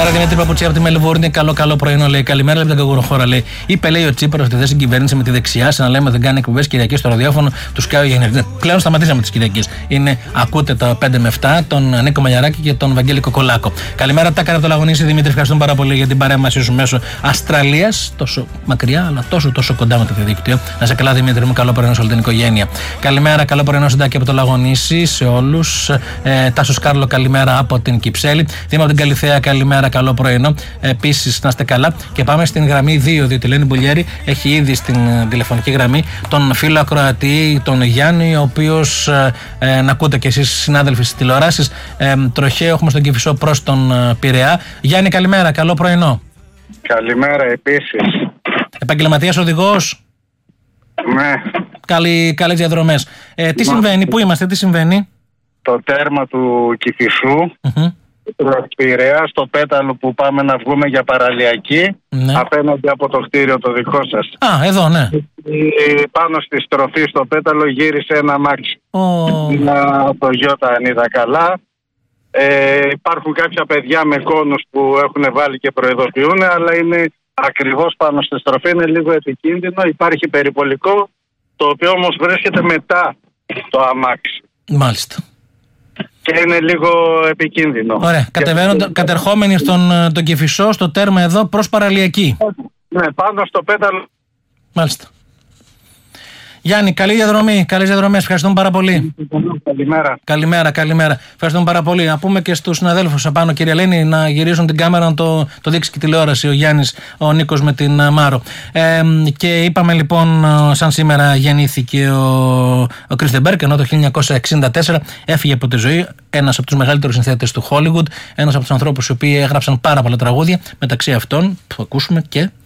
Καλημέρα Δημήτρη Παπουτσιά από τη Μελβούρνη. Καλό πρωινό λέει. Καλημέρα από την Καγκογονοχώρα λέει. Είπε λέει ο Τσίπρας στη θέση κυβέρνηση με τη δεξιά. Σαν να λέμε δεν κάνει εκπομπές Κυριακές στο ραδιόφωνο. Τους καίω γενναιότητα. Πλέον σταματήσαμε τις Κυριακές. Ακούτε τα 5 με 7, τον Νίκο Μαγιαράκη και τον Βαγγέλη Κοκολάκο. Καλημέρα Τάκα από το Λαγωνίσι. Δημήτρη, ευχαριστούμε πάρα πολύ για την παρέμβασή σου μέσω Αυστραλίας. Τόσο μακριά, αλλά τόσο κοντά με το διαδίκτυο. Να σε καλά Δημήτρη μου. Καλό πρωινό σε όλη την οικογένεια. Καλημέρα, καλό πρωινό Συντάκη από το Λαγωνίσι σε όλους. Τάσος Κάρλο, καλημέρα από την Κυψέλη. Δήμα από την Καλιθέα, καλημέρα, καλό πρωινό. Επίσης, να είστε καλά. Και πάμε στην γραμμή 2, διότι η Ελένη Μπουλιέρη έχει ήδη στην τηλεφωνική γραμμή τον φίλο ακροατή, τον Γιάννη, ο οποίος να ακούτε κι εσείς συνάδελφοι στις τηλεοράσεις. Τροχαίο έχουμε στον Κηφισό προς τον Πειραιά. Γιάννη, καλημέρα, καλό πρωινό. Καλημέρα επίσης. Επαγγελματίας οδηγός. Ναι. Καλές διαδρομές. Τι συμβαίνει, πού είμαστε, τι συμβαίνει? Το τέρμα του Κηφισού, Πειραιά, στο πέταλο που πάμε να βγούμε για παραλιακή, ναι. Απέναντι από το κτίριο το δικό σας. Α, εδώ, ναι. Πάνω στη στροφή στο πέταλο γύρισε ένα αμάξι. Το Γιώτα αν είδα καλά. Υπάρχουν κάποια παιδιά με κόνους που έχουν βάλει και προειδοποιούν, αλλά είναι ακριβώς πάνω στη στροφή, είναι λίγο επικίνδυνο. Υπάρχει περιπολικό, το οποίο όμως βρίσκεται μετά το αμάξι. Μάλιστα. Και είναι λίγο επικίνδυνο. Ωραία. Κατερχόμενοι στον Κηφισό, στο τέρμα εδώ, προς παραλιακή. Ναι, πάνω στο πέταλο. Μάλιστα. Γιάννη, καλή διαδρομή, καλές διαδρομές. Ευχαριστούμε πάρα πολύ. Καλημέρα. Καλημέρα. Ευχαριστούμε πάρα πολύ. Να πούμε και στους συναδέλφους απάνω, κύριε Ελένη, να γυρίσουν την κάμερα να το δείξει και τηλεόραση ο Γιάννης, ο Νίκος με την Μάρο. Και είπαμε λοιπόν, σαν σήμερα γεννήθηκε ο Κρίστενμπεργκ, ενώ το 1964 έφυγε από τη ζωή, ένας από τους μεγαλύτερους συνθέτες του Hollywood, ένας από τους ανθρώπους οι οποίοι έγραψαν πάρα πολλά τραγούδια, μεταξύ αυτών που ακούσουμε και